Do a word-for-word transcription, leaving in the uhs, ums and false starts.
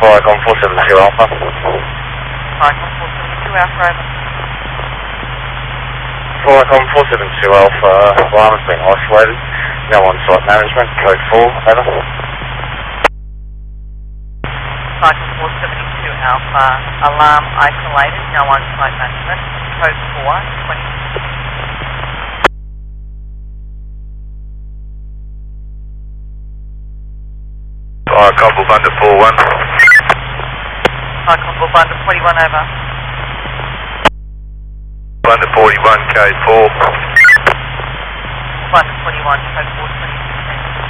Vicom four seven two Alpha. Vicom four seven two Alpha, over. Vicom four seven two Alpha, alarm has been isolated. No on-site management, code four, over. Vicom four seven two Alpha, alarm isolated, no on-site management, code four, twenty. Vicom Bubunda four one. Vicom Bubunda forty-one, over. Bubunda forty-one, code four. Bubunda forty-one, code four twenty.